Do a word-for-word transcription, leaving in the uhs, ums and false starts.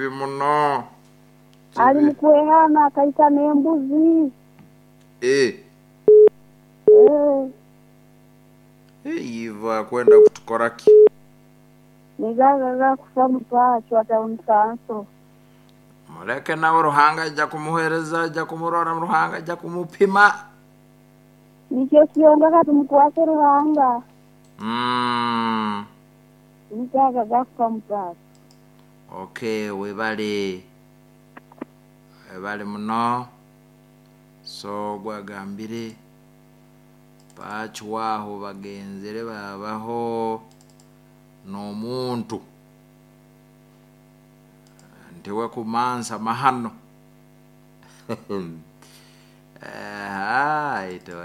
muno ali mkwehana akaita nembuzi eh eh iva kwenda kutukoraki nigaga kufa mutwacho ataunikanso mureke nawe ruhanga ajya kumuhereza ajya kumurora mu ruhanga ajya kumupima nicyo kiyonga kati mutwase ruhanga mm. nigaga kufa mutwacho okay webale webale muno so gwagambire pacho waho bagenzere babaho n'omuntu ndiwe kumansa mahano eh